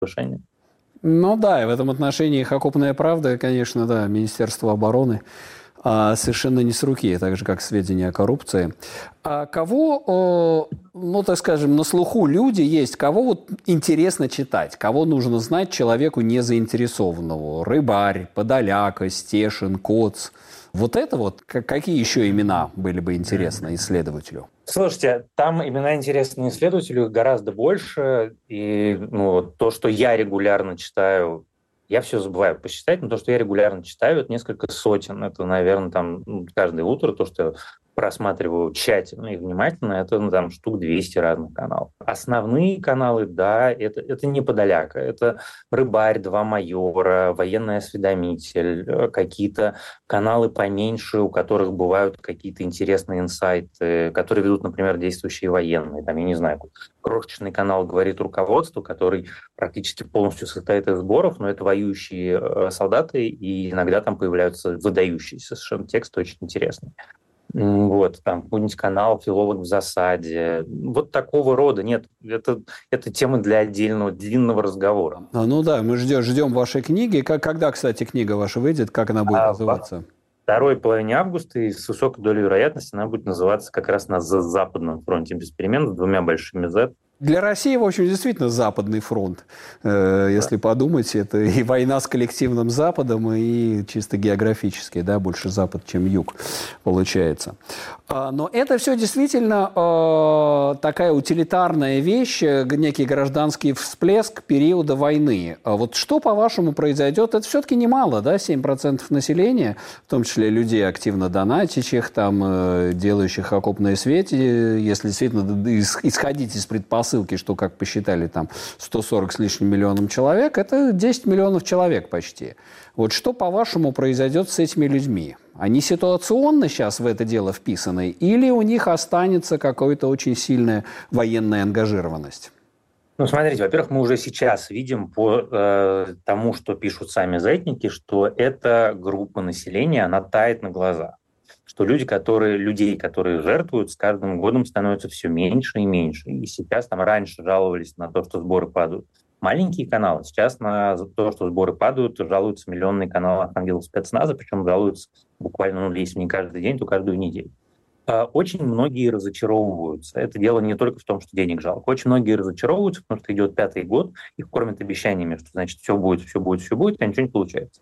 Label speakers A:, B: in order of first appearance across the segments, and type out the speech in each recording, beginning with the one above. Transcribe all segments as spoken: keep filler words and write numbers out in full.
A: повышения.
B: Ну да, и в этом отношении их «Окопная правда», конечно, да, Министерство обороны а, совершенно не с руки, так же, как сведения о коррупции. А кого, ну, так скажем, на слуху люди есть, кого вот интересно читать, кого нужно знать человеку незаинтересованному? Рыбарь, Подоляка, Стешин, Коц. Вот это вот, какие еще имена были бы интересны исследователю?
A: Слушайте, там имена интересные исследователю гораздо больше, и ну, то, что я регулярно читаю, я все забываю посчитать, но то, что я регулярно читаю, это несколько сотен. Это, наверное, там каждое утро то, что я просматриваю тщательно и внимательно, это ну, там штук двести разных каналов. Основные каналы, да, это, это не Подоляка, это Рыбарь, Два майора, Военный осведомитель, какие-то каналы поменьше, у которых бывают какие-то интересные инсайты, которые ведут, например, действующие военные. Там, я не знаю, крошечный канал «Говорит руководство», который практически полностью состоит из сборов, но это воюющие солдаты, и иногда там появляются выдающиеся совершенно тексты, очень интересные. Вот, там какой-нибудь канал «Филолог в засаде». Вот такого рода. Нет, это, это тема для отдельного длинного разговора.
B: А, ну да, мы ждем, ждем вашей книги. Как, когда, кстати, книга ваша выйдет? Как она будет а, называться?
A: Во второй половине августа и с высокой долей вероятности она будет называться как раз на Западном фронте без перемен с двумя большими «Z».
B: Для России, в общем, действительно Западный фронт. Э, если да. подумать, это и война с коллективным Западом, и чисто географически, да, больше Запад, чем Юг, получается. А, но это все действительно э, такая утилитарная вещь, некий гражданский всплеск периода войны. А вот что, по-вашему, произойдет? Это все-таки немало, да, семь процентов населения, в том числе людей, активно донатящих, там, э, делающих окопные свечи, если действительно исходить из предпосылок, ссылки, что, как посчитали, там сто сорок с лишним миллионом человек, это десять миллионов человек почти. Вот что, по-вашему, произойдет с этими людьми? Они ситуационно сейчас в это дело вписаны или у них останется какая-то очень сильная военная ангажированность?
A: Ну, смотрите, во-первых, мы уже сейчас видим по э, тому, что пишут сами зетники, что эта группа населения, она тает на глазах. Что люди, которые, людей, которые жертвуют, с каждым годом становятся все меньше и меньше. И сейчас там раньше жаловались на то, что сборы падают маленькие каналы. Сейчас на то, что сборы падают, жалуются миллионные каналы ангелов спецназа, причем жалуются буквально, ну, если не каждый день, то каждую неделю. Очень многие разочаровываются. Это дело не только в том, что денег жалко. Очень многие разочаровываются, потому что идет пятый год, их кормят обещаниями, что, значит, все будет, все будет, все будет, а ничего не получается.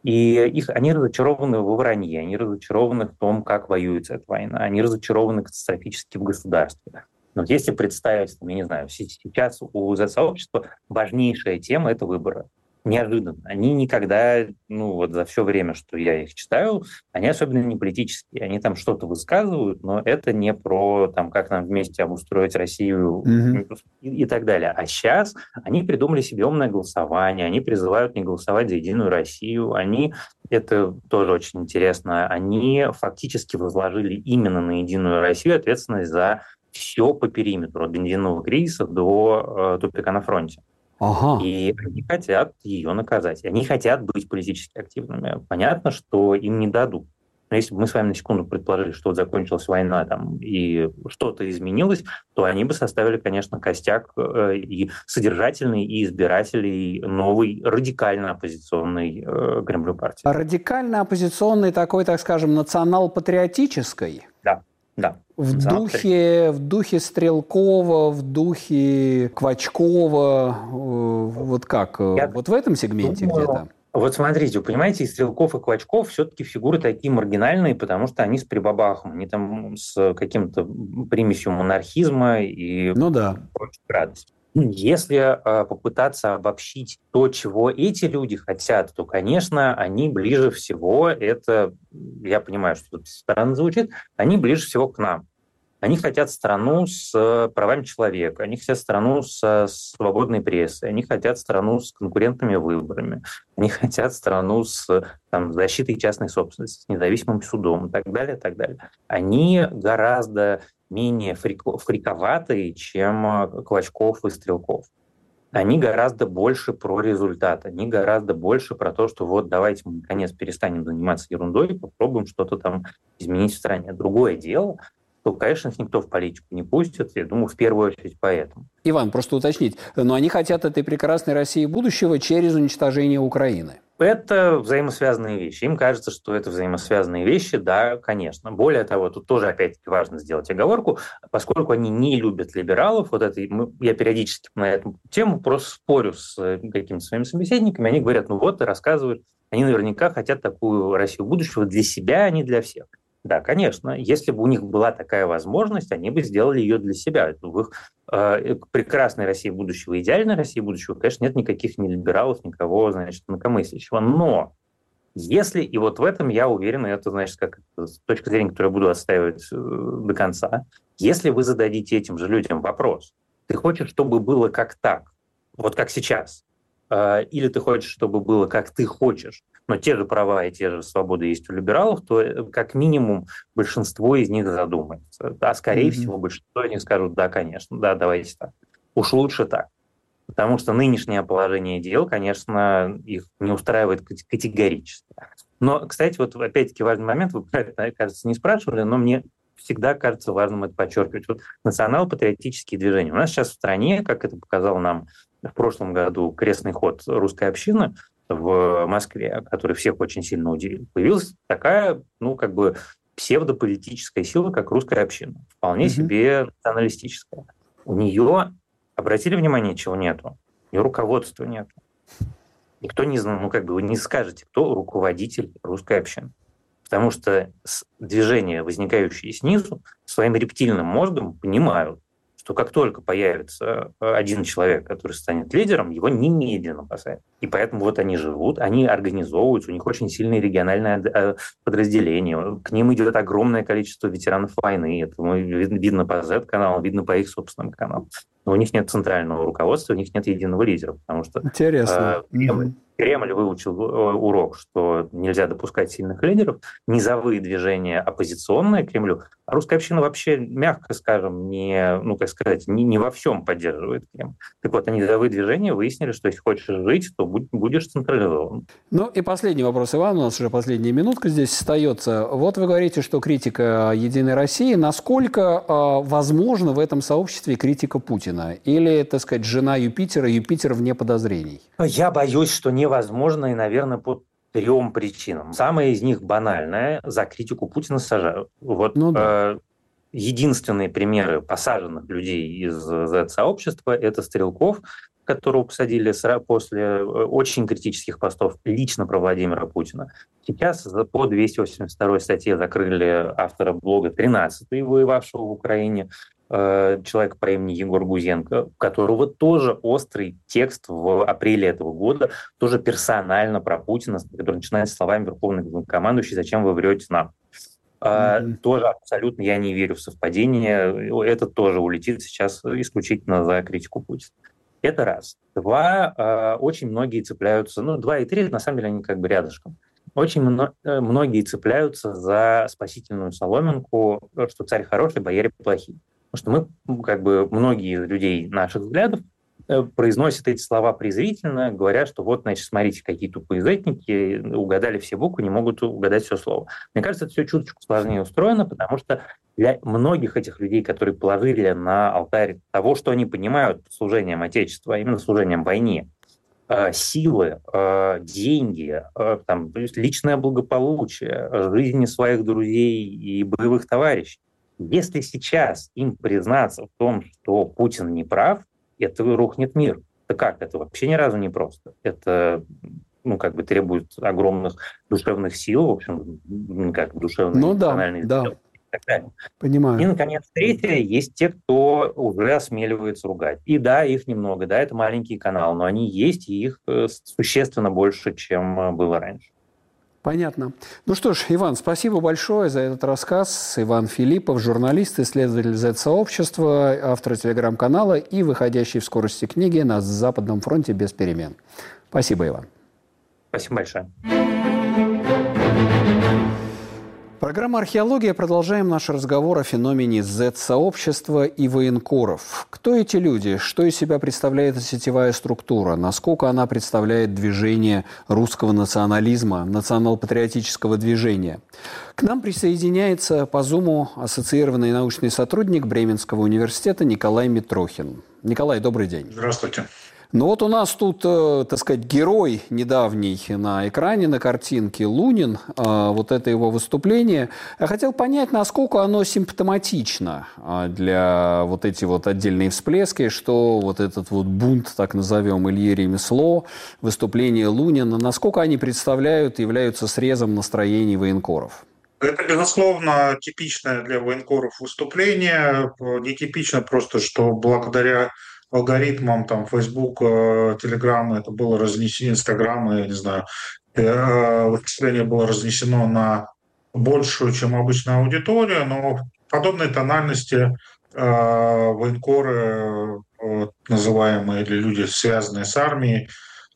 A: И их, они разочарованы во вранье, они разочарованы в том, как воюется эта война, они разочарованы катастрофически в государстве. Но вот если представить, я не знаю, сейчас у зет-сообщества важнейшая тема – это выборы. Неожиданно. Они никогда, ну вот за все время, что я их читаю, они особенно не политические. Они там что-то высказывают, но это не про, там, как нам вместе обустроить Россию mm-hmm. и, и так далее. А сейчас они придумали себе умное голосование, они призывают не голосовать за Единую Россию, они, это тоже очень интересно, они фактически возложили именно на Единую Россию ответственность за все по периметру, от бензинового кризиса до э, тупика на фронте.
B: Ага.
A: И они хотят ее наказать. Они хотят быть политически активными. Понятно, что им не дадут. Но если бы мы с вами на секунду предположили, что вот закончилась война там, и что-то изменилось, то они бы составили, конечно, костяк э, и содержательный, и избирателей новой радикально оппозиционной э, Кремлю партии.
B: Радикально оппозиционной такой, так скажем, национал-патриотической?
A: Да. Да.
B: В духе, в духе Стрелкова, в духе Квачкова, вот как? Я вот в этом сегменте думаю, где-то?
A: Вот смотрите, вы понимаете, и Стрелков, и Квачков все-таки фигуры такие маргинальные, потому что они с прибабахом, они там с каким-то примесью монархизма и
B: ну да.
A: прочей радости. Если э, попытаться обобщить то, чего эти люди хотят, то, конечно, они ближе всего, это, я понимаю, что тут странно звучит, они ближе всего к нам. Они хотят страну с правами человека, они хотят страну с свободной прессой, они хотят страну с конкурентными выборами, они хотят страну с там, защитой частной собственности, с независимым судом и так далее, и так далее. Они гораздо менее фриковатые, чем Клочков и Стрелков. Они гораздо больше про результат, они гораздо больше про то, что вот давайте мы наконец перестанем заниматься ерундой и попробуем что-то там изменить в стране. Другое дело, то, конечно, их никто в политику не пустит. Я думаю, в первую очередь поэтому.
B: Иван, просто уточнить, но они хотят этой прекрасной России будущего через уничтожение Украины.
A: Это взаимосвязанные вещи. Им кажется, что это взаимосвязанные вещи, да, конечно. Более того, тут тоже, опять-таки, важно сделать оговорку, поскольку они не любят либералов, вот это, я периодически на эту тему просто спорю с какими-то своими собеседниками, они говорят, ну вот, и рассказывают, они наверняка хотят такую Россию будущего для себя, а не для всех. Да, конечно. Если бы у них была такая возможность, они бы сделали ее для себя. В их э, прекрасной России будущего, идеальной России будущего, конечно, нет никаких ни либералов, никого, значит, инакомыслящего. Но если, и вот в этом я уверен, и это, значит, как с точки зрения, которую я буду отстаивать э, до конца, если вы зададите этим же людям вопрос, ты хочешь, чтобы было как так, вот как сейчас, э, или ты хочешь, чтобы было как ты хочешь, но те же права и те же свободы есть у либералов, то как минимум большинство из них задумается. А скорее mm-hmm. всего большинство из них скажут, да, конечно, да, давайте так. Уж лучше так. Потому что нынешнее положение дел, конечно, их не устраивает категорически. Но, кстати, вот опять-таки важный момент, вы про это, кажется, не спрашивали, но мне всегда кажется важным это подчеркивать. Вот национал-патриотические движения. У нас сейчас в стране, как это показал нам в прошлом году крестный ход русской общины, в Москве, который всех очень сильно удивил, появилась такая, ну, как бы псевдополитическая сила, как русская община. Вполне mm-hmm. себе националистическая. У нее, обратили внимание, чего нету? У нее руководства нету. Никто не знает, ну, как бы вы не скажете, кто руководитель русской общины. Потому что движения, возникающие снизу, своим рептильным мозгом понимают, что как только появится один человек, который станет лидером, его немедленно посадят. И поэтому вот они живут, они организовываются, у них очень сильные региональные подразделения, к ним идет огромное количество ветеранов войны, это видно по зет-каналу, видно по их собственным каналам. Но у них нет центрального руководства, у них нет единого лидера, потому что
B: Интересно.
A: Э, Кремль, Кремль выучил урок, что нельзя допускать сильных лидеров, низовые движения оппозиционные Кремлю, а русская община вообще, мягко скажем, не, ну, как сказать, не, не во всем поддерживает Кремль. Так вот, низовые движения выяснили, что если хочешь жить, то будь, будешь централизован.
B: Ну и последний вопрос, Иван, у нас уже последняя минутка здесь остается. Вот вы говорите, что критика «Единой России». Насколько э, возможно в этом сообществе критика Путина? Или, так сказать, жена Юпитера, Юпитер вне подозрений? Я боюсь, что невозможно, и, наверное, по трем причинам. Самая из них банальная – за критику Путина сажают. Вот ну, да. э, единственные примеры посаженных людей из зет-сообщества – это Стрелков, которого посадили после очень критических постов лично про Владимира Путина. Сейчас по двести восемьдесят второй статье закрыли автора блога тринадцатый, воевавшего в Украине, человека по имени Егор Гузенко, у которого тоже острый текст в апреле этого года, тоже персонально про Путина, который начинается словами «Верховный главнокомандующий, зачем вы врете нам?». Mm-hmm. Тоже абсолютно я не верю в совпадение. Это тоже улетит сейчас исключительно за критику Путина. Это раз. Два, очень многие цепляются, ну, два и три, на самом деле, они как бы рядышком. Очень многие цепляются за спасительную соломинку, что царь хороший, бояре плохие. Потому что мы, как бы, многие из людей наших взглядов произносят эти слова презрительно, говорят, что вот, значит, смотрите, какие тупые зетники, угадали все буквы, не могут угадать все слово. Мне кажется, это все чуточку сложнее устроено, потому что для многих этих людей, которые положили на алтарь того, что они понимают под служением Отечества, а именно служением войне, силы, деньги, там, личное благополучие, жизни своих друзей и боевых товарищей, если сейчас им признаться в том, что Путин не прав, это рухнет мир. Да как? Это вообще ни разу не просто. Это, ну, как бы требует огромных душевных сил, в общем, как душевных, ну, эмоциональных да, сил. Да.
A: И так далее.
B: Понимаю.
A: И, наконец, третье, есть те, кто уже осмеливается ругать. И да, их немного, да, это маленький канал, но они есть, и их существенно больше, чем было раньше.
B: Понятно. Ну что ж, Иван, спасибо большое за этот рассказ. Иван Филиппов, журналист, исследователь зет-сообщества, автор телеграм-канала и выходящий в скорости книги «На Западном фронте без перемен». Спасибо, Иван.
A: Спасибо большое.
B: Программа «Археология». Продолжаем наш разговор о феномене зет-сообщества и военкоров. Кто эти люди? Что из себя представляет сетевая структура? Насколько она представляет движение русского национализма, национал-патриотического движения? К нам присоединяется по Зуму ассоциированный научный сотрудник Бременского университета Николай Митрохин. Николай, добрый день.
C: Здравствуйте.
B: Ну вот у нас тут, э, так сказать, герой недавний на экране, на картинке Лунин, э, вот это его выступление. Я хотел понять, насколько оно симптоматично э, для вот эти вот отдельные всплески, что вот этот вот бунт, так назовем, Ильи Ремесло, выступление Лунина, насколько они представляют, являются срезом настроений военкоров?
C: Это, безусловно, типичное для военкоров выступление. Нетипично просто, что благодаря алгоритмам там Facebook, Telegram, это было разнесено, Instagram, я не знаю, выступление было разнесено на большую, чем обычная аудитория, но в подобной тональности военкоры, называемые, или люди, связанные с армией,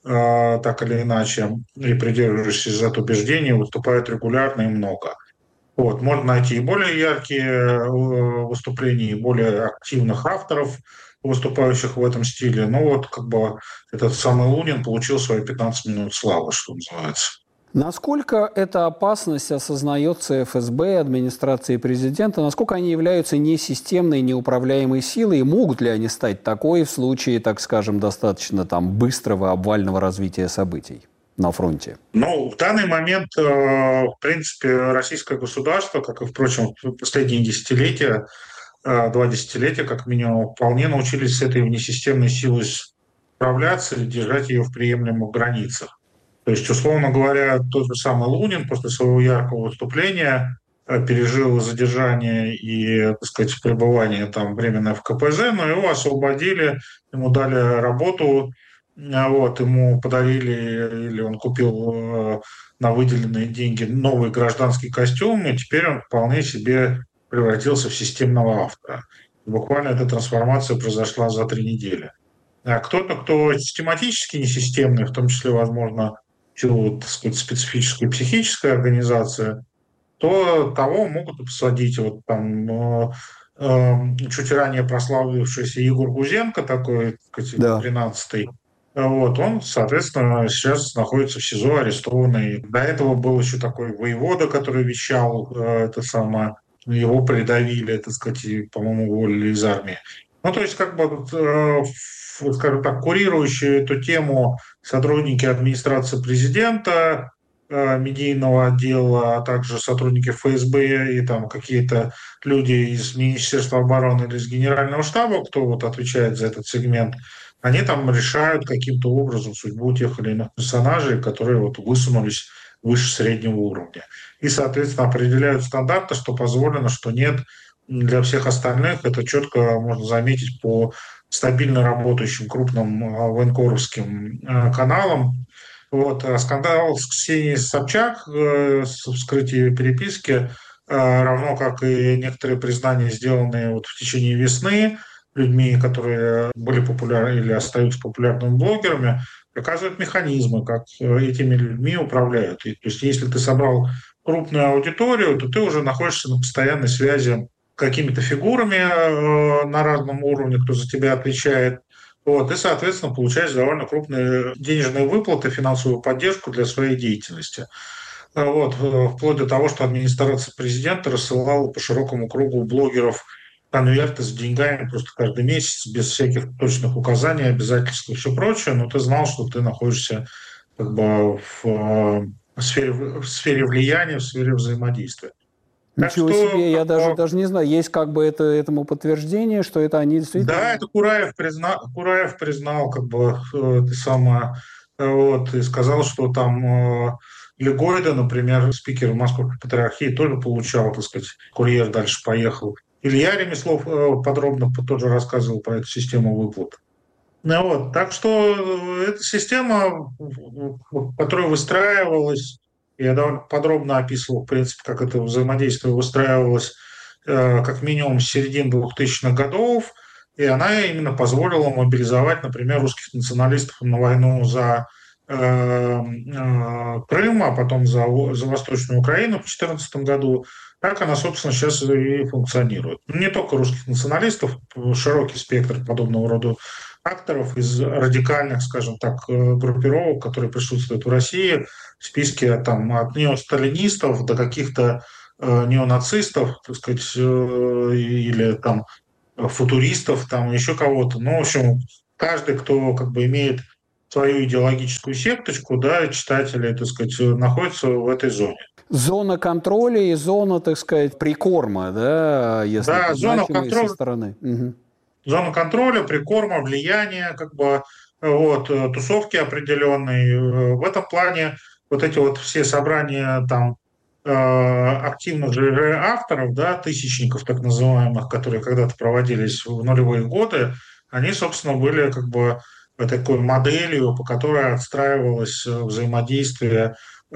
C: так или иначе, и придерживающиеся за это убеждение, выступают регулярно и много. Вот, можно найти и более яркие выступления, и более активных авторов, выступающих в этом стиле. Но вот как бы этот самый Лунин получил свои пятнадцать минут славы, что называется.
B: Насколько эта опасность осознается эф эс бэ, администрацией президента? Насколько они являются несистемной, неуправляемой силой? И могут ли они стать такой в случае, так скажем, достаточно там, быстрого обвального развития событий на фронте?
C: Ну, в данный момент, в принципе, российское государство, как и, впрочем, в последние десятилетия, два десятилетия, как минимум, вполне научились с этой внесистемной силой справляться и держать ее в приемлемых границах. То есть, условно говоря, тот же самый Лунин после своего яркого выступления пережил задержание и, так сказать, пребывание там временно в ка пэ зэ, но его освободили, ему дали работу, вот, ему подарили, или он купил на выделенные деньги новый гражданский костюм, и теперь он вполне себе превратился в системного автора. И буквально эта трансформация произошла за три недели. А кто-то, кто систематически несистемный, в том числе, возможно, в силу, так сказать, специфической психической организации, то того могут посадить. Вот там э, э, чуть ранее прославившийся Егор Гузенко, такой, так сказать,
B: да.
C: тринадцатый, вот, он, соответственно, сейчас находится в СИЗО арестованный. До этого был еще такой воевода, который вещал, э, это самое, его придавили, так сказать, и, по-моему, уволили из армии. Ну, то есть, как бы, э, скажем так, курирующие эту тему сотрудники администрации президента, э, медийного отдела, а также сотрудники эф эс бэ и там какие-то люди из Министерства обороны или из Генерального штаба, кто вот отвечает за этот сегмент, они там решают каким-то образом судьбу тех или иных персонажей, которые вот высунулись выше среднего уровня. И, соответственно, определяют стандарты, что позволено, что нет. Для всех остальных это четко можно заметить по стабильно работающим крупным военкоровским каналам. Вот. Скандал с Ксенией Собчак, с вскрытием переписки, равно как и некоторые признания, сделанные вот в течение весны людьми, которые были популярны или остаются популярными блогерами, показывают механизмы, как этими людьми управляют. И, то есть если ты собрал крупную аудиторию, то ты уже находишься на постоянной связи с какими-то фигурами э, на разном уровне, кто за тебя отвечает. Вот, и, соответственно, получаешь довольно крупные денежные выплаты, финансовую поддержку для своей деятельности. Вот, вплоть до того, что администрация президента рассылала по широкому кругу блогеров конверты с деньгами просто каждый месяц, без всяких точных указаний, обязательств и все прочее, но ты знал, что ты находишься как бы в, в, сфере, в сфере влияния, в сфере взаимодействия.
B: Ничего так что, себе, я даже, даже не знаю, есть как бы это, этому подтверждение, что это они действительно...
C: Да, это Кураев признал, Кураев признал как бы это самое, вот, и сказал, что там Легойда, например, спикер Московской патриархии, тоже получал, так сказать, курьер дальше поехал. Илья Ремеслов подробно тоже рассказывал про эту систему выплат. Ну, вот. Так что эта система, которая выстраивалась, я довольно подробно описывал, в принципе, как это взаимодействие выстраивалось как минимум с середины двухтысячных годов, и она именно позволила мобилизовать, например, русских националистов на войну за Крым, а потом за, за Восточную Украину в две тысячи четырнадцатом году, так она, собственно, сейчас и функционирует. Не только русских националистов, широкий спектр подобного рода акторов из радикальных, скажем так, группировок, которые присутствуют в России, в списке там, от неосталинистов до каких-то э, неонацистов, так сказать, э, или там футуристов, там еще кого-то. Ну, в общем, каждый, кто как бы имеет свою идеологическую секточку, да, читатели, так сказать, находятся в этой зоне.
B: Зона контроля и зона, так сказать, прикорма, да, если
C: Да, зона контроля,
B: со стороны. Угу.
C: Зона контроля, прикорма, влияния, как бы, вот, тусовки определенные. В этом плане вот эти вот все собрания там активных же авторов, да, тысячников так называемых, которые когда-то проводились в нулевые годы, они, собственно, были как бы такой моделью, по которой отстраивалось взаимодействие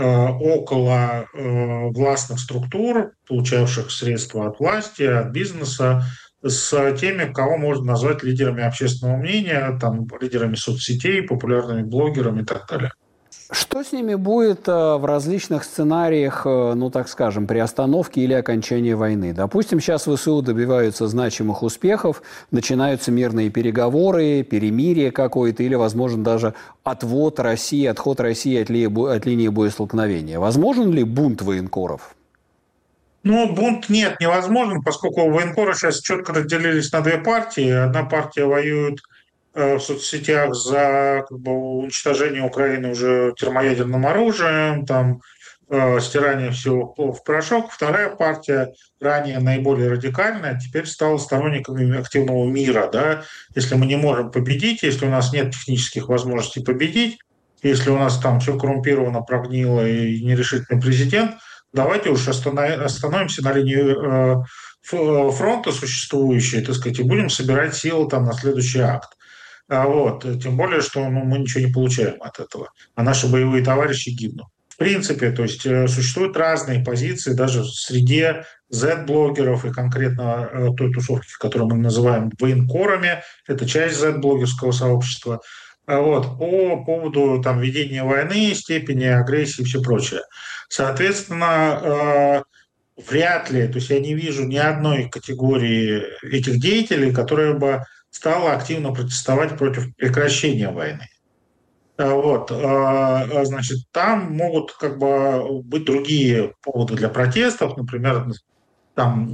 C: около властных структур, получавших средства от власти, от бизнеса, с теми, кого можно назвать лидерами общественного мнения, там, лидерами соцсетей, популярными блогерами и так далее.
B: Что с ними будет в различных сценариях, ну, так скажем, при остановке или окончании войны? Допустим, сейчас ВСУ добиваются значимых успехов, начинаются мирные переговоры, перемирие какое-то или, возможно, даже отвод России, отход России от, ли, от линии боестолкновения. Возможен ли бунт военкоров?
C: Ну, бунт нет, невозможен, поскольку военкоры сейчас четко разделились на две партии. Одна партия воюет в соцсетях за как бы, уничтожение Украины уже термоядерным оружием, там, э, стирание всего в порошок. Вторая партия, ранее наиболее радикальная, теперь стала сторонниками активного мира. Да? Если мы не можем победить, если у нас нет технических возможностей победить, если у нас там все коррумпировано, прогнило и нерешительный президент, давайте уж остановимся на линии э, фронта существующей, так сказать, и будем собирать силы там на следующий акт. Вот. Тем более, что ну, мы ничего не получаем от этого, а наши боевые товарищи гибнут. В принципе, то есть существуют разные позиции даже в среде Z-блогеров и конкретно э, той тусовки, которую мы называем военкорами, это часть Z-блогерского сообщества, вот, по поводу там, ведения войны, степени агрессии и все прочее. Соответственно, э, вряд ли, то есть я не вижу ни одной категории этих деятелей, которая бы стала активно протестовать против прекращения войны. Вот, значит, там могут как бы быть другие поводы для протестов, например, там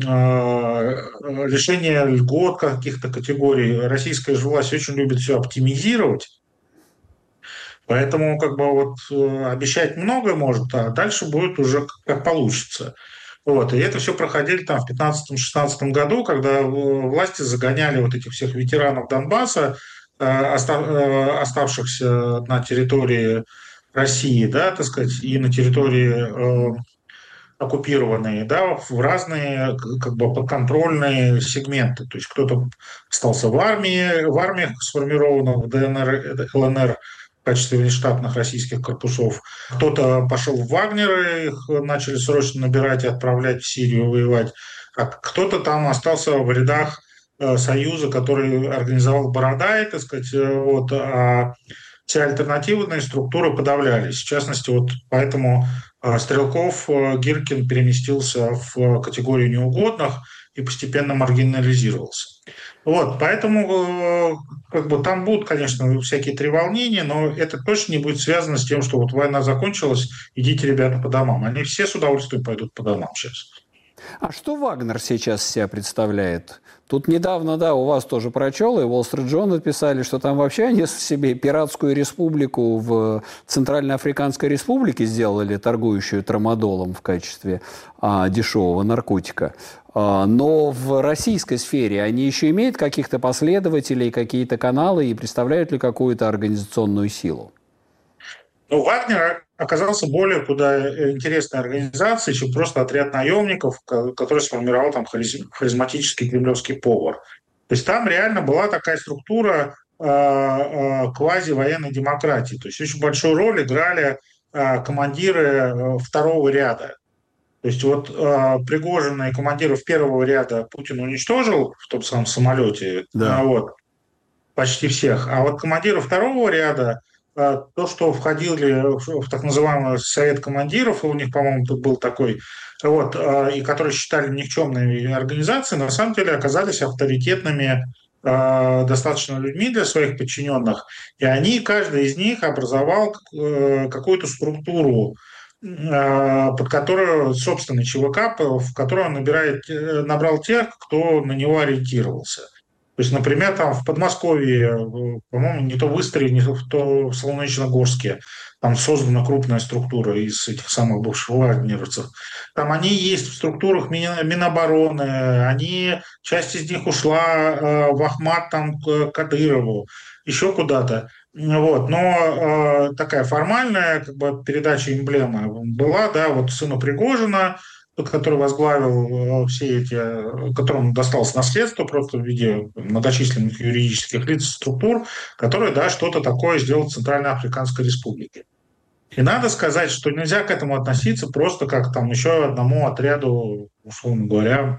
C: лишение льгот каких-то категорий. Российская же власть очень любит все оптимизировать, поэтому как бы вот обещать много может, а дальше будет уже как получится. Вот. И это все проходили там в пятнадцатом-шестнадцатом году, когда власти загоняли вот этих всех ветеранов Донбасса, оставшихся на территории России, да, так сказать, и на территории э, оккупированные, да, в разные как бы подконтрольные сегменты. То есть кто-то остался в армии, в армиях сформированных в ДНР, ЛНР, в качестве внештатных российских корпусов. Кто-то пошел в Вагнеры, их начали срочно набирать и отправлять в Сирию воевать. А кто-то там остался в рядах э, Союза, который организовал Бородай, так сказать, вот, а все альтернативные структуры подавлялись. В частности, вот поэтому э, Стрелков, э, Гиркин переместился в категорию неугодных и постепенно маргинализировался. Вот, поэтому как бы, там будут, конечно, всякие треволнения, но это точно не будет связано с тем, что вот война закончилась, идите, ребята, по домам. Они все с удовольствием пойдут по домам сейчас.
B: А что Вагнер сейчас себя представляет? Тут недавно, да, у вас тоже прочел, и Wall Street Journal писали, что там вообще они себе пиратскую республику в Центральноафриканской республике сделали, торгующую трамадолом в качестве а, дешевого наркотика. А, но в российской сфере они еще имеют каких-то последователей, какие-то каналы и представляют ли какую-то организационную силу?
C: Ну, Вагнер оказался более куда интересной организацией, чем просто отряд наемников, который сформировал там харизматический кремлевский повар. То есть там реально была такая структура э, э, квази-военной демократии. То есть очень большую роль играли э, командиры второго ряда. То есть вот э, Пригожина и командиров первого ряда Путин уничтожил в том самом самолете. Да. Вот, почти всех. А вот командиры второго ряда то, что входили в так называемый совет командиров, у них, по-моему, тут был такой, вот, и которые считали никчемными организацией, на самом деле оказались авторитетными достаточно людьми для своих подчиненных, и они, каждый из них образовал какую-то структуру, под которую, собственный ЧВК, в которую он набирает, набрал тех, кто на него ориентировался. То есть, например, там в Подмосковье, по-моему, не то в Истре, не то в Солнечногорске, там создана крупная структура из этих самых бывших вагнеровцев. Там они есть в структурах Минобороны, они, часть из них ушла в Ахмат, там, к Кадырову, еще куда-то. Вот. Но э, такая формальная как бы, передача эмблемы была, да, вот сыну Пригожина, который возглавил все эти, которому досталось наследство просто в виде многочисленных юридических лиц, структур, которые, да, что-то такое сделал в Центральноафриканской Республике. И надо сказать, что нельзя к этому относиться просто как там еще одному отряду, условно говоря,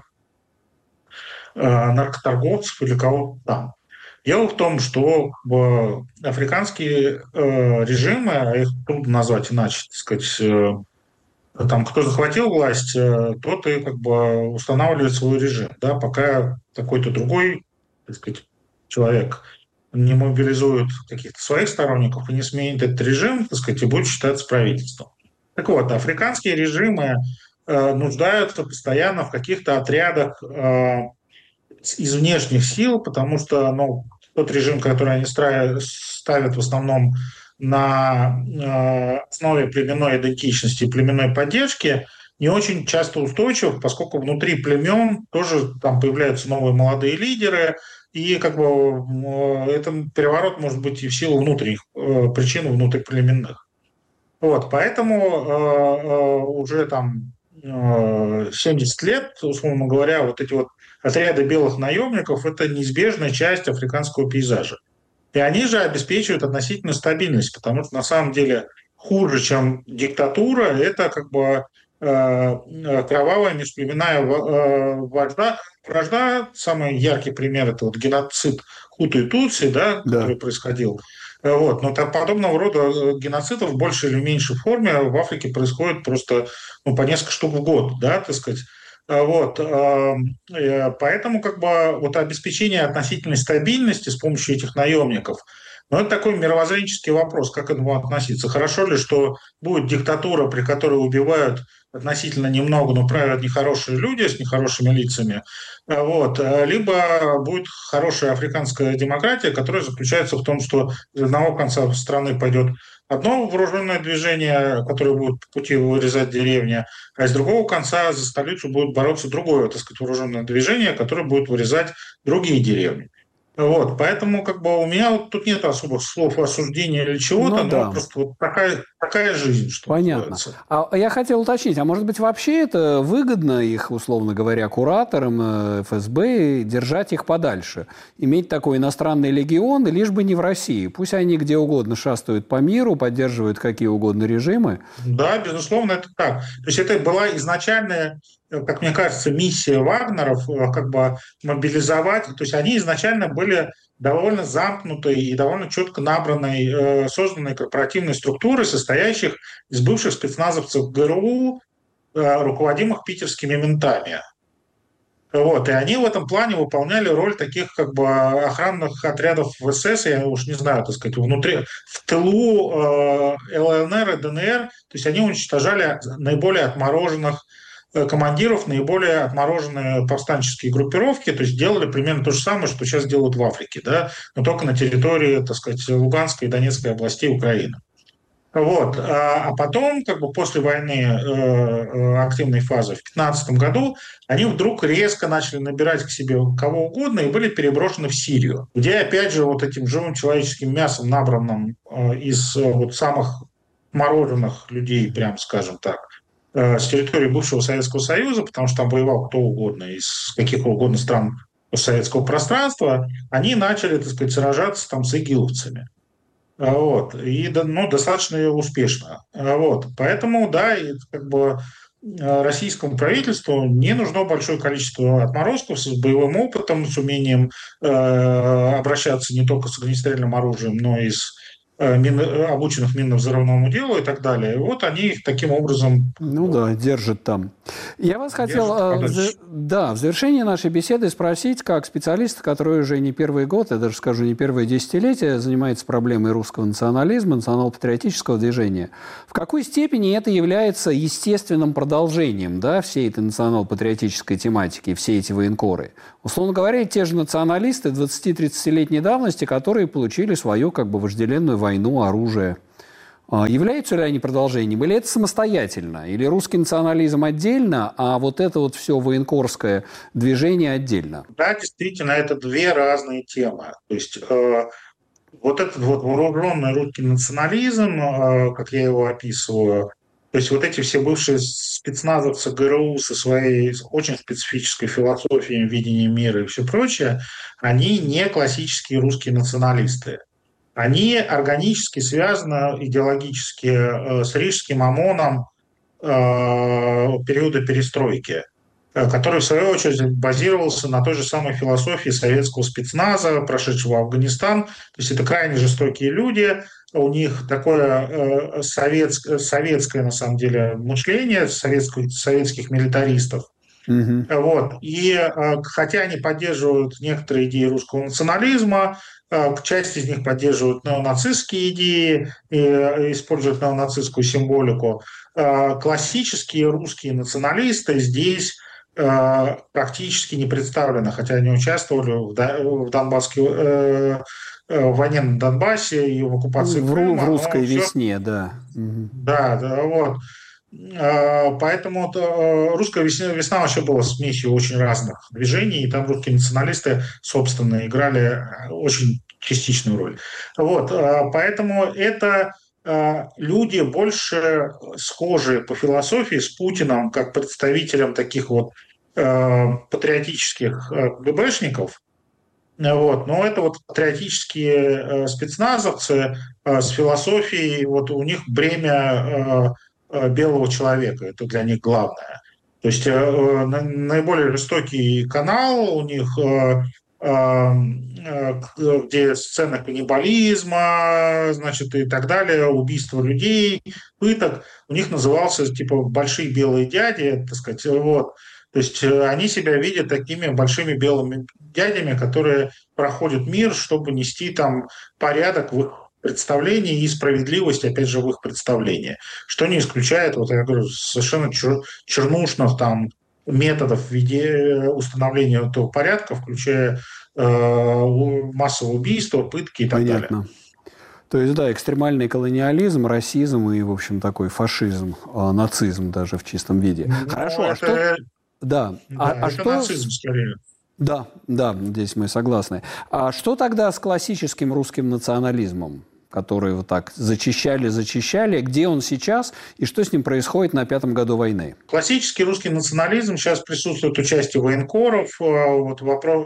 C: наркоторговцев или кого-то там. Дело в том, что африканские э, режимы, а их трудно назвать иначе, так сказать, э, там, кто захватил власть, э, тот и как бы устанавливает свой режим, да, пока какой-то другой, так сказать, человек не мобилизует каких-то своих сторонников и не сменит этот режим, так сказать, и будет считаться правительством. Так вот, африканские режимы э, нуждаются постоянно в каких-то отрядах э, из внешних сил, потому что, ну, тот режим, который они ставят в основном на э, основе племенной идентичности и племенной поддержки, не очень часто устойчив, поскольку внутри племен тоже там появляются новые молодые лидеры, и как бы э, этот переворот может быть и в силу внутренних э, причин внутриплеменных. Вот, поэтому э, э, уже там э, семьдесят лет, условно говоря, вот эти вот отряды белых наемников – это неизбежная часть африканского пейзажа. И они же обеспечивают относительную стабильность, потому что на самом деле хуже, чем диктатура, это как бы э, кровавая межплеменная э, вражда. Вражда, самый яркий пример – это вот геноцид Хуту и Тутси, да, да. который происходил. Вот. Но там, подобного рода геноцидов в большей или меньшей форме в Африке происходит просто ну, по несколько штук в год, да, так сказать. Вот. Поэтому как бы вот обеспечение относительной стабильности с помощью этих наемников, ну, это такой мировоззренческий вопрос, как к этому относиться. Хорошо ли, что будет диктатура, при которой убивают относительно немного, но правят нехорошие люди с нехорошими лицами, вот. Либо будет хорошая африканская демократия, которая заключается в том, что из одного конца страны пойдет одно вооруженное движение, которое будет по пути вырезать деревни, а из другого конца за столицу будет бороться другое, так сказать, вооруженное движение, которое будет вырезать другие деревни. Вот, поэтому как бы у меня вот тут нет особых слов осуждения или чего-то, ну, но да. просто вот такая, такая жизнь, что
B: понятно. Называется. А я хотел уточнить, а может быть вообще это выгодно их, условно говоря, кураторам эф эс бэ держать их подальше, иметь такой иностранный легион, лишь бы не в России, пусть они где угодно шастают по миру, поддерживают какие угодно режимы.
C: Да, безусловно, это так. То есть это была изначальная, как мне кажется, миссия Вагнеров как бы мобилизовать. То есть они изначально были довольно замкнутой и довольно четко набранной, созданной корпоративной структурой, состоящих из бывших спецназовцев ГРУ, руководимых питерскими ментами. Вот. И они в этом плане выполняли роль таких как бы охранных отрядов в эс эс, я уж не знаю, так сказать, внутри, в тылу э, эл эн эр и дэ эн эр, то есть они уничтожали наиболее отмороженных командиров, наиболее отмороженные повстанческие группировки, то есть делали примерно то же самое, что сейчас делают в Африке, да, но только на территории, так сказать, Луганской и Донецкой областей Украины. Вот. А потом, как бы после войны э, активной фазы в две тысячи пятнадцатом году, они вдруг резко начали набирать к себе кого угодно и были переброшены в Сирию, где, опять же, вот этим живым человеческим мясом, набранным э, из э, вот самых мороженых людей, прям скажем так, э, с территории бывшего Советского Союза, потому что там воевал кто угодно из каких угодно стран постсоветского пространства, они начали, так сказать, сражаться там с игиловцами. Вот. И ну, достаточно успешно. Вот. Поэтому, да, и, как бы, российскому правительству не нужно большое количество отморозков с боевым опытом, с умением э, обращаться не только с огнестрельным оружием, но и с мин, обученных минно-взрывному делу и так далее. И вот они их таким образом...
B: Ну да, держат там. Я вас хотел, в, да, в завершении нашей беседы спросить, как специалист, который уже не первый год, я даже скажу, не первое десятилетие, занимается проблемой русского национализма, национал-патриотического движения, в какой степени это является естественным продолжением, да, всей этой национал-патриотической тематики, все эти военкоры? Условно говоря, те же националисты двадцати-тридцатилетней давности, которые получили свою как бы вожделенную войну, оружие. Являются ли они продолжением? Или это самостоятельно? Или русский национализм отдельно, а вот это вот все военкорское движение отдельно?
C: Да, действительно, это две разные темы. То есть э, вот этот вот вооруженный русский национализм, э, как я его описываю, то есть вот эти все бывшие спецназовцы ГРУ со своей очень специфической философией, видением мира и все прочее, они не классические русские националисты. Они органически связаны идеологически э, с рижским ОМОНом э, периода перестройки, э, который, в свою очередь, базировался на той же самой философии советского спецназа, прошедшего Афганистан. То есть это крайне жестокие люди, у них такое э, советское, советское, на самом деле, мышление советских, советских милитаристов.
B: Угу.
C: Вот. И э, хотя они поддерживают некоторые идеи русского национализма, к части из них поддерживают неонацистские идеи и используют неонацистскую символику. Классические русские националисты здесь практически не представлены, хотя они участвовали в Донбасской в войне на Донбассе и в оккупации
B: в,
C: Крыма.
B: В русской
C: все...
B: весне, да.
C: Да, да, вот. Поэтому русская весна, весна вообще была смесью очень разных движений, и там русские националисты, собственно, играли очень частичную роль. Вот, поэтому это люди больше схожи по философии с Путиным, как представителем таких вот патриотических ГБшников. Вот. Но это вот патриотические спецназовцы с философией, вот у них бремя белого человека, это для них главное. То есть э, наиболее жестокий канал у них, э, э, где сцены каннибализма, значит, и так далее, убийства людей, пыток, у них назывался типа «большие белые дяди», так сказать, вот. То есть они себя видят такими большими белыми дядями, которые проходят мир, чтобы нести там порядок в их представлений и справедливость, опять же, в их представлении. Что не исключает, вот я говорю, совершенно чер, чернушных там методов веде, установления этого порядка, включая э, массовое убийство, пытки и так
B: Понятно.
C: далее.
B: То есть, да, экстремальный колониализм, расизм и, в общем, такой фашизм, э, нацизм даже в чистом виде.
C: Ну,
B: Хорошо,
C: это,
B: а что...
C: Да,
B: а,
C: это
B: а что...
C: нацизм скорее.
B: Да, да, здесь мы согласны. А что тогда с классическим русским национализмом, который вот так зачищали, зачищали? Где он сейчас и что с ним происходит на пятом году войны?
C: Классический русский национализм сейчас присутствует участие военкоров, вот,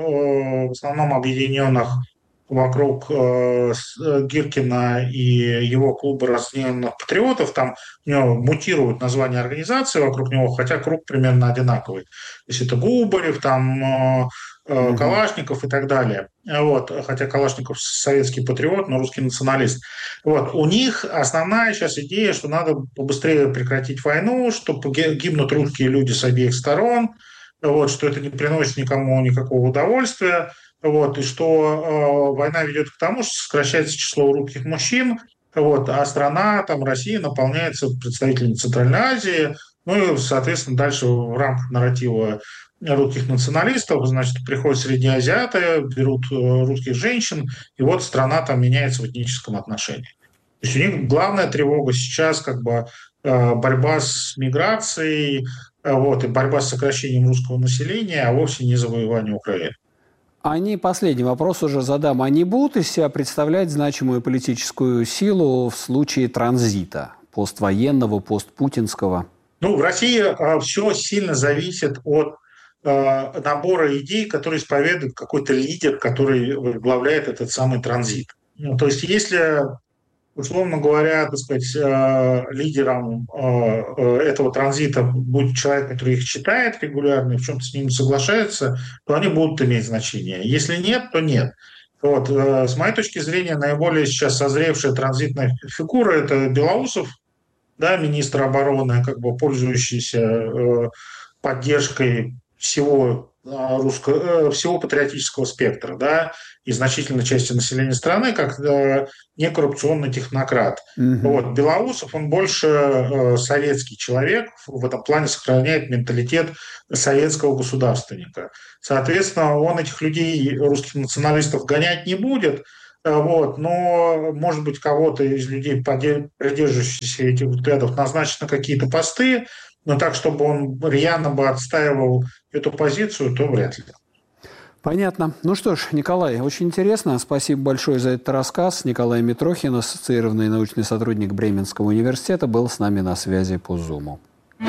C: в основном объединенных вокруг э, Гиркина и его клуба разъединенных патриотов. Там у него мутируют название организации вокруг него, хотя круг примерно одинаковый. То есть это Губарев, там э, э, Калашников и так далее. Вот. Хотя Калашников советский патриот, но русский националист. Вот. У них основная сейчас идея, что надо побыстрее прекратить войну, что гибнут русские люди с обеих сторон, вот, что это не приносит никому никакого удовольствия. Вот, и что э, война ведет к тому, что сокращается число русских мужчин, вот, а страна, там, Россия, наполняется представителями Центральной Азии, ну и, соответственно, дальше в рамках нарратива русских националистов, значит, приходят среднеазиаты, берут э, русских женщин, и вот страна там меняется в этническом отношении. То есть у них главная тревога сейчас как бы э, борьба с миграцией, э, вот, и борьба с сокращением русского населения, а вовсе не завоевание Украины.
B: Они, последний вопрос уже задам, они будут из себя представлять значимую политическую силу в случае транзита поствоенного, постпутинского?
C: Ну, в России э, все сильно зависит от э, набора идей, которые исповедует какой-то лидер, который возглавляет этот самый транзит. Ну, то есть если, условно говоря, так сказать, э, лидером э, этого транзита будет человек, который их читает регулярно и в чем-то с ними соглашается, то они будут иметь значение. Если нет, то нет. Вот. С моей точки зрения, наиболее сейчас созревшая транзитная фигура – это Белоусов, да, министр обороны, как бы пользующийся поддержкой всего русско, всего патриотического спектра, да, и значительной части населения страны, как некоррупционный технократ. Mm-hmm. Вот. Белоусов, он больше э, советский человек, в этом плане сохраняет менталитет советского государственника. Соответственно, он этих людей, русских националистов, гонять не будет, э, вот, но, может быть, кого-то из людей, придерживающихся этих взглядов, назначат на какие-то посты, но так, чтобы он рьяно бы отстаивал эту позицию, то вряд ли.
B: Понятно. Ну что ж, Николай, очень интересно. Спасибо большое за этот рассказ. Николай Митрохин, ассоциированный научный сотрудник Бременского университета, был с нами на связи по Зуму.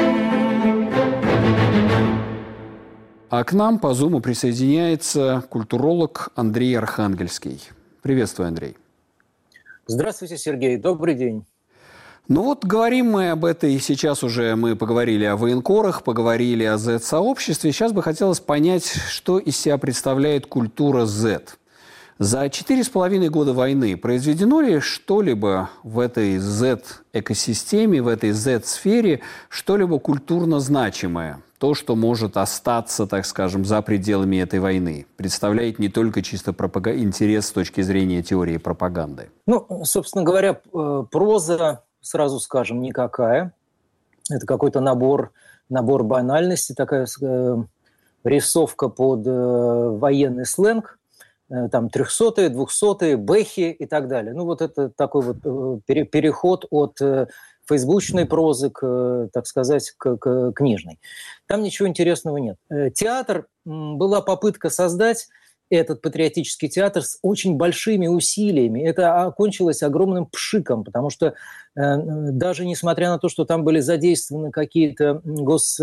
B: А к нам по Зуму присоединяется культуролог Андрей Архангельский. Приветствую, Андрей.
D: Здравствуйте, Сергей. Добрый день.
B: Ну вот говорим мы об этой, сейчас уже мы поговорили о военкорах, поговорили о зет-сообществе. Сейчас бы хотелось понять, что из себя представляет культура зет. За четыре с половиной года войны произведено ли что-либо в этой зет-экосистеме, в этой зет-сфере, что-либо культурно значимое? То, что может остаться, так скажем, за пределами этой войны, представляет не только чисто пропаг... интерес с точки зрения теории пропаганды.
D: Ну, собственно говоря, проза, сразу скажем, никакая. Это какой-то набор, набор банальностей, такая э, рисовка под э, военный сленг, э, там трехсотые, двухсотые, бэхи и так далее. Ну вот это такой вот э, пере, переход от э, фейсбучной прозы к, э, так сказать, к, к книжной. Там ничего интересного нет. Э, театр, э, была попытка создать этот патриотический театр с очень большими усилиями. Это окончилось огромным пшиком, потому что э, даже несмотря на то, что там были задействованы какие-то гос...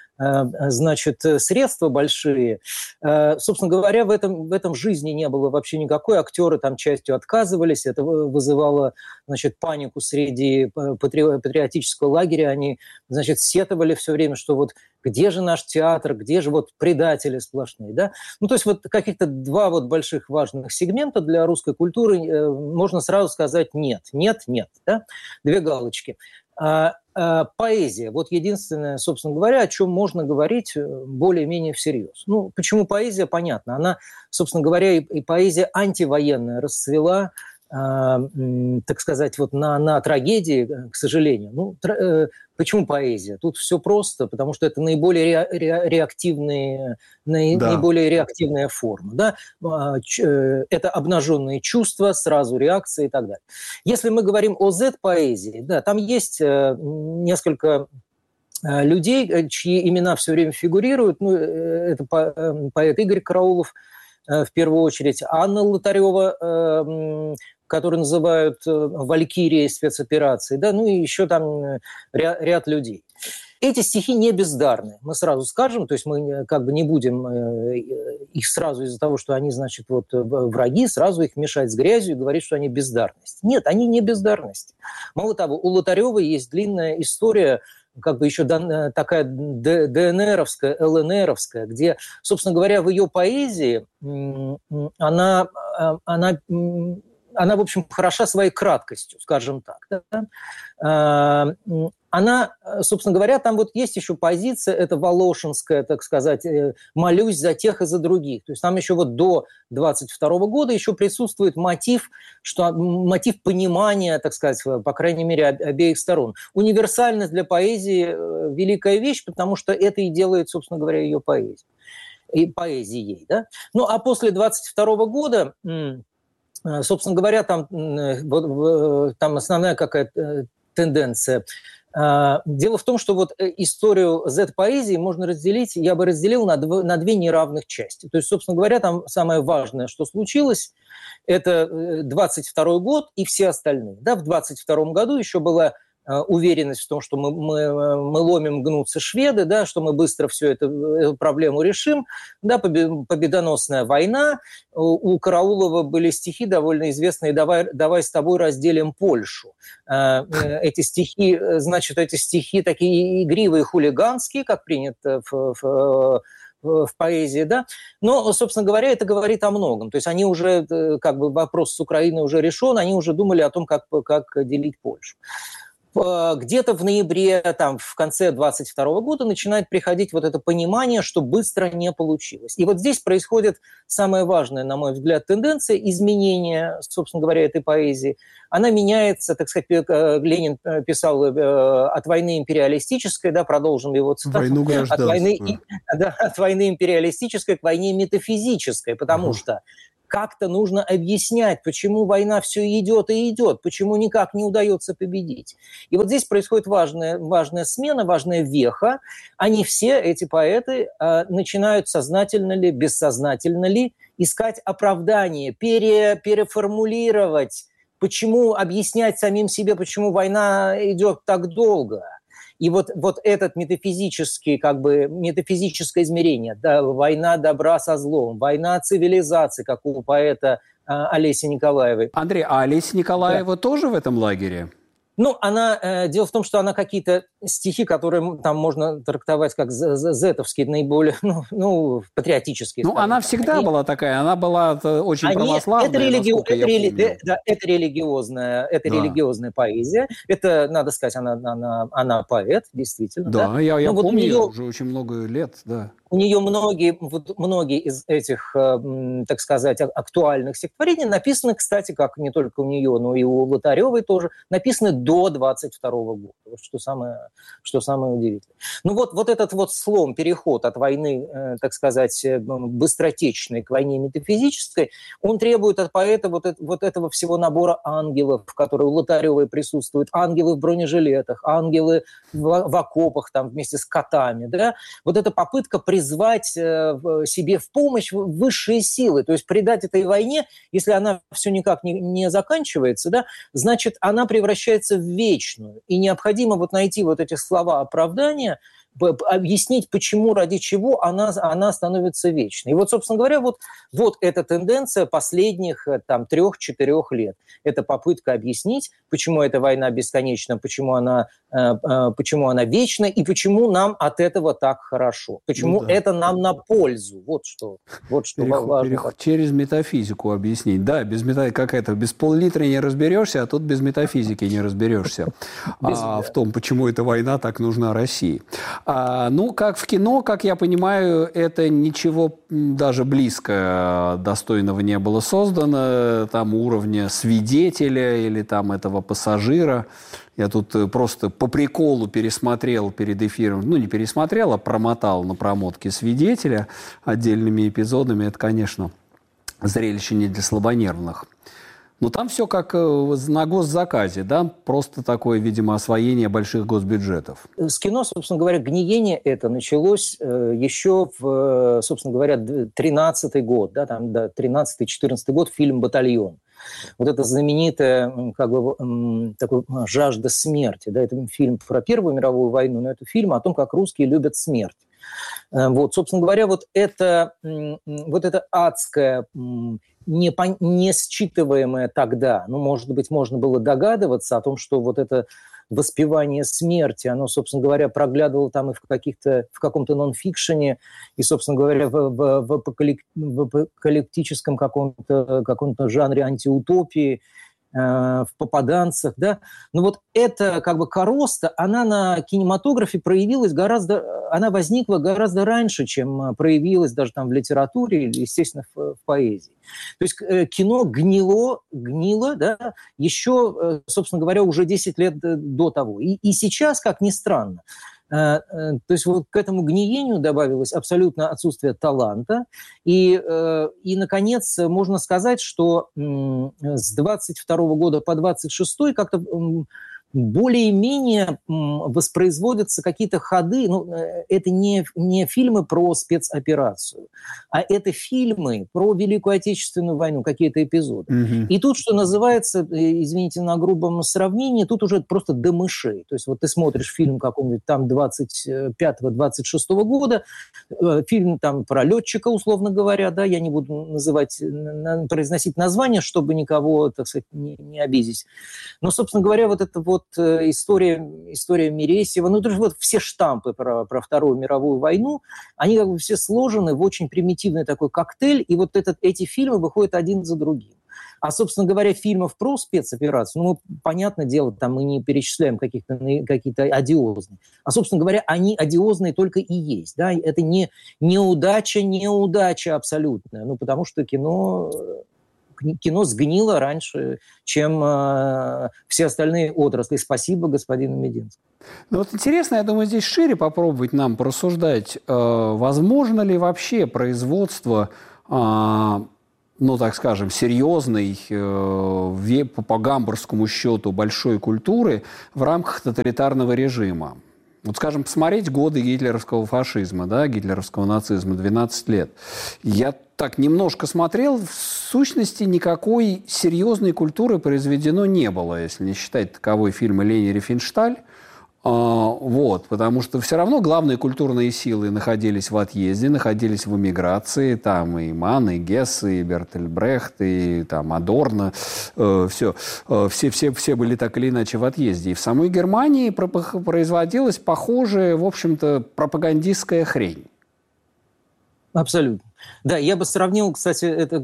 D: значит, средства большие. Собственно говоря, в этом, в этом жизни не было вообще никакой. Актеры там частью отказывались. Это вызывало, значит, панику среди патриотического лагеря. Они, значит, сетовали все время, что вот где же наш театр, где же вот предатели сплошные, да? Ну, то есть вот каких-то два вот больших важных сегмента для русской культуры можно сразу сказать нет, нет, нет, да? Две галочки. А, а, поэзия. Вот единственное, собственно говоря, о чем можно говорить более-менее всерьез. Ну, почему поэзия? Понятно. Она, собственно говоря, и, и поэзия антивоенная расцвела, а, так сказать, вот на, на трагедии, к сожалению. Ну, тр, почему поэзия? Тут все просто, потому что это наиболее ре, ре, реактивные, наи, да. наиболее реактивная форма. Да? Это обнаженные чувства, сразу реакции и так далее. Если мы говорим о зет-поэзии, да, там есть несколько людей, чьи имена все время фигурируют. Ну, это поэт Игорь Караулов, в первую очередь, Анна Лотарева, которую называют «Валькирией спецоперации», да, ну и еще там ряд, ряд людей. Эти стихи не бездарны, мы сразу скажем, то есть мы как бы не будем их сразу из-за того, что они, значит, вот враги, сразу их мешать с грязью и говорить, что они бездарность. Нет, они не бездарность. Мало того, у Лотаревой есть длинная история, как бы еще такая ДНРовская, ЛНРовская, где, собственно говоря, в ее поэзии она... она Она, в общем, хороша своей краткостью, скажем так. Да? Она, собственно говоря, там вот есть еще позиция, это волошинская, так сказать, молюсь за тех и за других. То есть там еще вот до двадцать второго года еще присутствует мотив, что, мотив понимания, так сказать, по крайней мере, обеих сторон. Универсальность для поэзии – великая вещь, потому что это и делает, собственно говоря, ее поэзией. И поэзией, да? Ну, а после двадцать второго года... Собственно говоря, там, там основная какая-то тенденция. Дело в том, что вот историю зет-поэзии можно разделить, я бы разделил на, дв- на две неравных части. То есть, собственно говоря, там самое важное, что случилось, это двадцать второй год и все остальные. Да, в двадцать втором году еще была уверенность в том, что мы, мы, мы ломим, гнутся шведы, да, что мы быстро всю эту, эту проблему решим. Да, победоносная война. У Караулова были стихи довольно известные «Давай, давай с тобой разделим Польшу». Эти стихи, значит, эти стихи такие игривые, хулиганские, как принято в, в в поэзии, да, но, собственно говоря, это говорит о многом. То есть они уже, как бы вопрос с Украиной уже решен, они уже думали о том, как, как делить Польшу. Где-то в ноябре, там, в конце двадцать второго года начинает приходить вот это понимание, что быстро не получилось. И вот здесь происходит самая важная, на мой взгляд, тенденция изменения, собственно говоря, этой поэзии. Она меняется, так сказать, Ленин писал от войны империалистической, да, продолжим его цитату.
B: Войну гражданства.
D: От войны, да, от войны империалистической к войне метафизической, потому uh-huh. что как-то нужно объяснять, почему война все идет и идет, почему никак не удается победить. И вот здесь происходит важная, важная смена, важная веха. Они все, эти поэты, начинают сознательно ли, бессознательно ли искать оправдание, пере, переформулировать, почему объяснять самим себе, почему война идет так долго. И вот, вот этот метафизический, как бы, метафизическое измерение, да, война добра со злом, война цивилизации, как у поэта а, Олеси Николаевой.
B: Андрей, а Олеся Николаева да. тоже в этом лагере?
D: Ну, она, э, дело в том, что она какие-то стихи, которые там можно трактовать как зетовские, наиболее, ну, ну патриотические.
B: Ну, она всегда они, была такая, она была очень они, православная,
D: это, религи... это,
B: я
D: рели...
B: помню.
D: да, это религиозная, это да. религиозная поэзия. Это, надо сказать, она, она, она поэт, действительно.
B: Да,
D: да?
B: я, я
D: вот
B: помню,
D: нее...
B: уже очень много лет, да.
D: У нее многие, вот, многие из этих, э, так сказать, актуальных стихотворений написаны, кстати, как не только у нее, но и у Лотаревой тоже, написаны до двадцать второго года, что самое, что самое удивительное. Ну вот, вот этот вот слом, переход от войны, э, так сказать, быстротечной к войне метафизической, он требует от поэта вот, это, вот этого всего набора ангелов, которые у Лотаревой присутствуют, ангелы в бронежилетах, ангелы в, в окопах там вместе с котами, да, вот эта попытка призвать себе в помощь высшие силы, то есть придать этой войне, если она все никак не, не заканчивается, да, значит, она превращается в вечную. И необходимо вот найти вот эти слова оправдания, объяснить, почему, ради чего она, она становится вечной. И вот, собственно говоря, вот, вот эта тенденция последних там, трех-четырех лет. Это попытка объяснить, почему эта война бесконечна, почему она, э, э, почему она вечна и почему нам от этого так хорошо. Почему ну, да. это нам на пользу. Вот что, вот что
B: переход,
D: важно.
B: Переход, через метафизику объяснить. Да, без мета... как это, без пол-литра не разберешься, а тут без метафизики не разберешься. А, в том, почему эта война так нужна России. А, ну, как в кино, как я понимаю, это ничего даже близко достойного не было создано, там уровня свидетеля или там этого пассажира. Я тут просто по приколу пересмотрел перед эфиром, ну, не пересмотрел, а промотал на промотке свидетеля отдельными эпизодами. Это, конечно, зрелище не для слабонервных. Но там все как на госзаказе, да, просто такое, видимо, освоение больших госбюджетов.
D: С кино, собственно говоря, гниение это началось э, еще в, собственно говоря, тринадцатый год, да, там, да, тринадцатый-четырнадцатый год, фильм «Батальон». Вот это знаменитая как бы, такой, жажда смерти, да, это фильм про Первую мировую войну, но это фильм о том, как русские любят смерть. Вот, собственно говоря, вот это, вот это адское, не, не считываемое тогда, ну, может быть, можно было догадываться о том, что вот это воспевание смерти, оно, собственно говоря, проглядывало там и в, каких-то, в каком-то нон-фикшене, и, собственно говоря, в, в, в, в апокалиптическом каком-то, каком-то жанре антиутопии, э, в попаданцах, да. Но вот эта как бы короста, она на кинематографе проявилась гораздо, она возникла гораздо раньше, чем проявилась даже там в литературе или, естественно, в, в поэзии. То есть э, кино гнило, гнило, да, еще, э, собственно говоря, уже десять лет до того. И, и сейчас, как ни странно, э, э, то есть вот к этому гниению добавилось абсолютно отсутствие таланта. И, э, и наконец, можно сказать, что э, с двадцать второго года по двадцать шестой как-то... Э, более-менее воспроизводятся какие-то ходы. Ну, это не, не фильмы про спецоперацию, а это фильмы про Великую Отечественную войну, какие-то эпизоды. Mm-hmm. И тут, что называется, извините на грубом сравнении, тут уже просто до мышей. То есть вот ты смотришь фильм какого-нибудь там двадцать пятого - двадцать шестого года, фильм там про летчика, условно говоря, да, я не буду называть, произносить название, чтобы никого, так сказать, не, не обидеть. Но, собственно говоря, вот это вот вот история, история Мересьева, ну, даже вот все штампы про, про Вторую мировую войну, они как бы все сложены в очень примитивный такой коктейль, и вот этот, эти фильмы выходят один за другим. А, собственно говоря, фильмов про спецоперацию, ну, понятное дело, там мы не перечисляем каких-то, какие-то одиозные. А, собственно говоря, они одиозные только и есть. Да? Это не неудача, неудача абсолютная. Ну, потому что кино, кино сгнило раньше, чем э, все остальные отрасли. Спасибо господину Мединскому.
B: Ну, вот интересно, я думаю, здесь шире попробовать нам порассуждать, э, возможно ли вообще производство... Э, ну, так скажем, серьезной, э, по, по гамбургскому счету, большой культуры в рамках тоталитарного режима. Вот, скажем, посмотреть годы гитлеровского фашизма, да, гитлеровского нацизма, двенадцать лет. Я так немножко смотрел, в сущности, никакой серьезной культуры произведено не было, если не считать таковой фильма «Лени Рифеншталь». А, вот, потому что все равно главные культурные силы находились в отъезде, находились в эмиграции, там и Манн, и Гесс, и Бертольд Брехт, и там Адорно, э, все, э, все, все, все были так или иначе в отъезде. И в самой Германии производилась похожая, в общем-то, пропагандистская хрень.
D: Абсолютно. Да, я бы сравнил, кстати, это,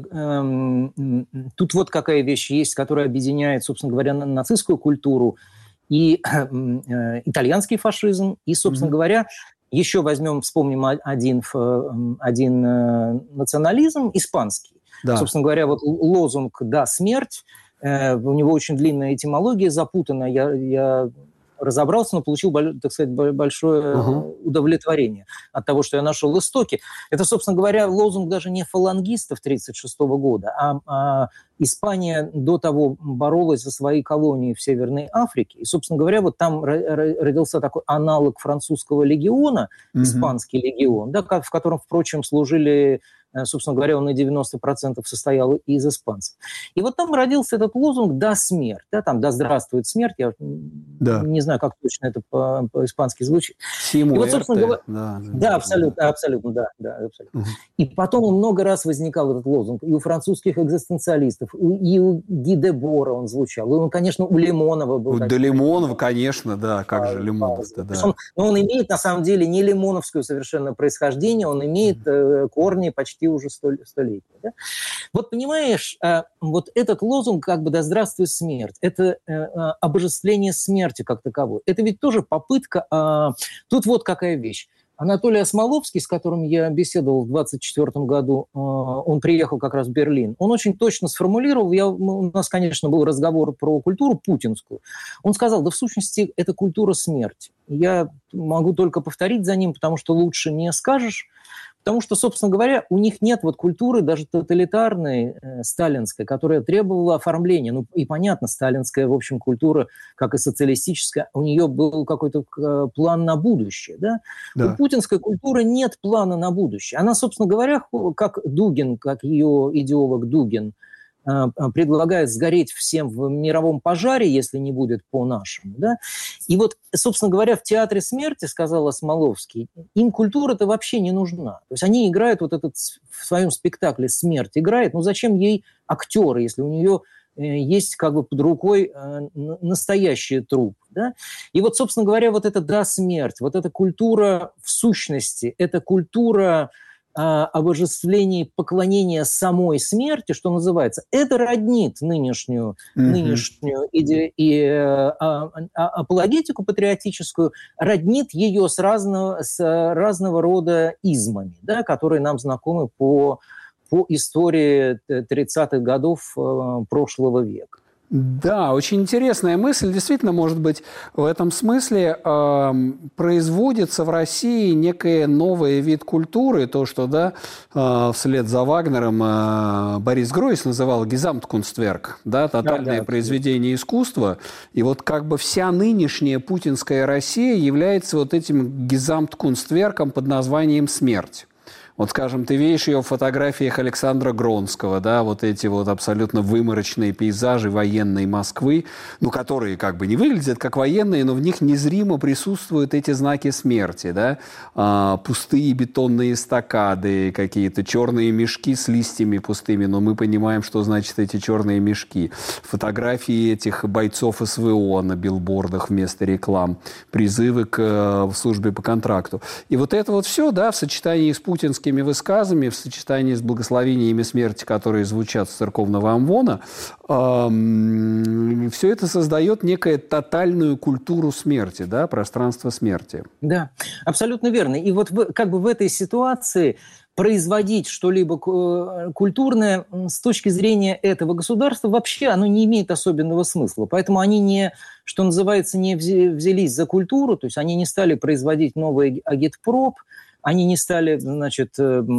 D: эм, тут вот какая вещь есть, которая объединяет, собственно говоря, нацистскую культуру и э, итальянский фашизм, и, собственно mm-hmm. говоря, еще возьмем, вспомним один, один э, национализм, испанский. Да. Собственно говоря, вот лозунг «Да, смерть», э, у него очень длинная этимология, запутанная, я, я разобрался, но получил, так сказать, большое uh-huh. удовлетворение от того, что я нашел истоки. Это, собственно говоря, лозунг даже не фалангистов тысяча девятьсот тридцать шестого года, а, а Испания до того боролась за свои колонии в Северной Африке. И, собственно говоря, вот там родился такой аналог французского легиона, uh-huh. испанский легион, да, в котором, впрочем, служили... Собственно говоря, он на девяносто процентов состоял из испанцев. И вот там родился этот лозунг «Да, смерть». Да, там «Да здравствует смерть». Я да. не знаю, как точно это по- по-испански звучит.
B: И вот,
D: собственно говоря... Да, да, абсолютно, абсолютно, да. да абсолютно. Угу. И потом много раз возникал этот лозунг. И у французских экзистенциалистов, и у Ги де Бора он звучал. И он, конечно, у Лимонова был.
B: Да, Лимонова, конечно, да. Как а, же Лимонов? Да, да.
D: Он, но он имеет, на самом деле, не лимоновское совершенно происхождение. Он имеет угу. э, корни почти уже столетия. Да? Вот понимаешь, вот этот лозунг как бы «Да здравствует смерть», это обожествление смерти как таковой. Это ведь тоже попытка... Тут вот какая вещь. Анатолий Осмоловский, с которым я беседовал в двадцать четвёртом году, он приехал как раз в Берлин, он очень точно сформулировал, я, у нас, конечно, был разговор про культуру путинскую, он сказал, да в сущности это культура смерти. Я могу только повторить за ним, потому что лучше не скажешь, потому что, собственно говоря, у них нет вот культуры даже тоталитарной, э, сталинской, которая требовала оформления. Ну и понятно, сталинская, в общем, культура, как и социалистическая, у нее был какой-то э, план на будущее. Да? Да. У путинской культуры нет плана на будущее. Она, собственно говоря, как Дугин, как ее идеолог Дугин, предлагает сгореть всем в мировом пожаре, если не будет по-нашему. Да? И вот, собственно говоря, в «Театре смерти», сказал Осмоловский, им культура-то вообще не нужна. То есть они играют вот этот в своем спектакле «Смерть» играет, ну зачем ей актеры, если у нее есть как бы под рукой настоящий труп. Да? И вот, собственно говоря, вот это «Да, смерть», вот эта культура в сущности, это культура обожествлении, поклонения самой смерти, что называется, это роднит нынешнюю, mm-hmm. нынешнюю иде- и, а, а, апологетику патриотическую, роднит ее с разного, с разного рода измами, да, которые нам знакомы по, по истории тридцатых годов э, прошлого века.
B: Да, очень интересная мысль. Действительно, может быть, в этом смысле э, производится в России некий новый вид культуры, то, что да, э, вслед за Вагнером э, Борис Гройс называл «Гезамткунстверк», да, тотальное да, да, произведение искусства. И вот как бы вся нынешняя путинская Россия является вот этим «Гезамткунстверком» под названием «Смерть». Вот, скажем, ты видишь ее в фотографиях Александра Гронского, да, вот эти вот абсолютно выморочные пейзажи военной Москвы, ну, которые как бы не выглядят как военные, но в них незримо присутствуют эти знаки смерти, да, а, пустые бетонные эстакады, какие-то черные мешки с листьями пустыми, но мы понимаем, что значит эти черные мешки. Фотографии этих бойцов СВО на билбордах вместо реклам, призывы к в службе по контракту. И вот это вот все, да, в сочетании с путинскими высказами, в сочетании с благословениями смерти, которые звучат с церковного амвона, э, все это создает некую тотальную культуру смерти, да, пространство смерти.
D: Да, абсолютно верно. И вот в, как бы в этой ситуации производить что-либо культурное с точки зрения этого государства вообще оно не имеет особенного смысла. Поэтому они не, что называется, не взялись за культуру, то есть они не стали производить новый агитпроп, они не стали, значит,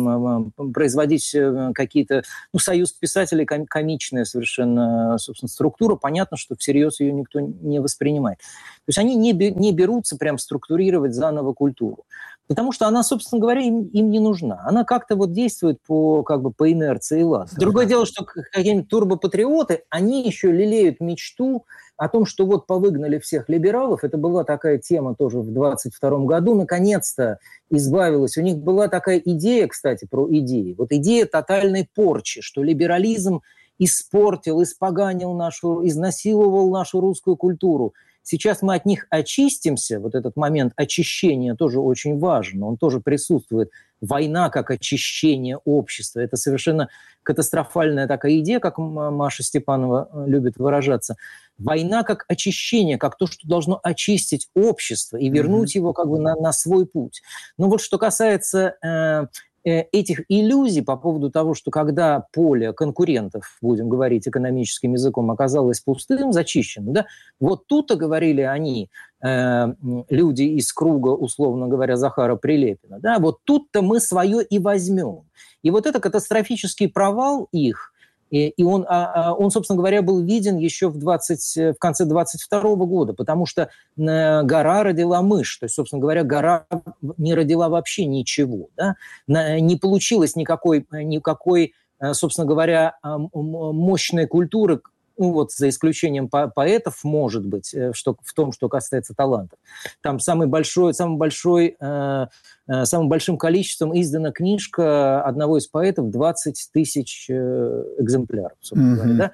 D: производить какие-то... Ну, союз писателей комичная совершенно, собственно, структура. Понятно, что всерьез ее никто не воспринимает. То есть они не, не берутся прям структурировать заново культуру. Потому что она, собственно говоря, им, им не нужна. Она как-то вот действует по, как бы, по инерции, ладно. Другое дело, что какие-нибудь турбопатриоты, они еще лелеют мечту о том, что вот повыгнали всех либералов. Это была такая тема тоже в двадцать втором году. Наконец-то избавилась. У них была такая идея, кстати, про идеи. Вот идея тотальной порчи, что либерализм испортил, испоганил нашу, изнасиловал нашу русскую культуру. Сейчас мы от них очистимся, вот этот момент очищения тоже очень важен, он тоже присутствует. Война как очищение общества, это совершенно катастрофальная такая идея, как Маша Степанова любит выражаться. Война как очищение, как то, что должно очистить общество и вернуть mm-hmm. его как бы на, на свой путь. Но вот что касается... Э, этих иллюзий по поводу того, что когда поле конкурентов, будем говорить экономическим языком, оказалось пустым, зачищенным, да, вот тут-то говорили они, э, люди из круга, условно говоря, Захара Прилепина, да, вот тут-то мы свое и возьмем. И вот это катастрофический провал их, и, и он, а, он, собственно говоря, был виден еще в, двадцать, в конце двадцать второго года, потому что э, гора родила мышь. То есть, собственно говоря, гора не родила вообще ничего. Да? На, не получилось никакой, никакой, собственно говоря, мощной культуры, ну вот за исключением по- поэтов, может быть, что, в том, что касается талантов. Там самый большой, самый большой, э, э, самым большим количеством издана книжка одного из поэтов двадцать тысяч э, экземпляров, собственно mm-hmm. говоря, да?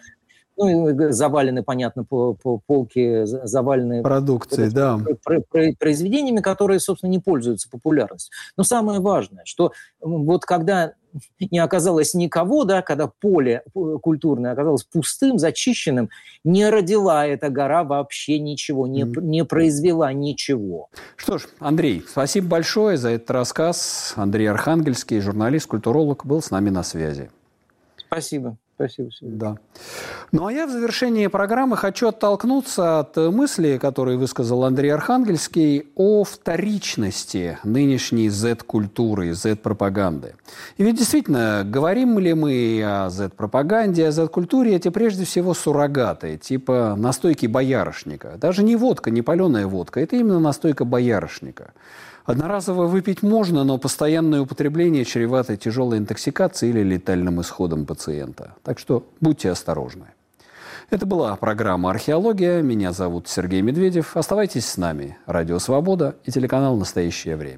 D: Ну, завалены, понятно, по, по полке, завалены
B: продукцией, да.
D: произведениями, которые, собственно, не пользуются популярностью. Но самое важное, что вот когда не оказалось никого, да, когда поле культурное оказалось пустым, зачищенным, не родила эта гора вообще ничего, не, mm. не произвела ничего.
B: Что ж, Андрей, спасибо большое за этот рассказ. Андрей Архангельский, журналист, культуролог, был с нами на связи.
D: Спасибо. Спасибо.
B: Да. Ну, а я в завершении программы хочу оттолкнуться от мысли, которую высказал Андрей Архангельский, о вторичности нынешней зет-культуры, зет-пропаганды. И ведь действительно, говорим ли мы о зет-пропаганде, о зет-культуре, эти прежде всего суррогаты, типа настойки боярышника. Даже не водка, не паленая водка, это именно настойка боярышника. Одноразово выпить можно, но постоянное употребление чревато тяжелой интоксикацией или летальным исходом пациента. Так что будьте осторожны. Это была программа «Археология». Меня зовут Сергей Медведев. Оставайтесь с нами. Радио «Свобода» и телеканал «Настоящее время».